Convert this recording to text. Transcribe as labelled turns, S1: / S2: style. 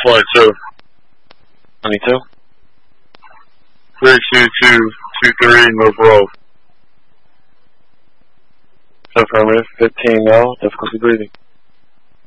S1: Flight 2.
S2: 22?
S1: 32223, move roll.
S2: Affirmative. 15 now. Difficulty breathing.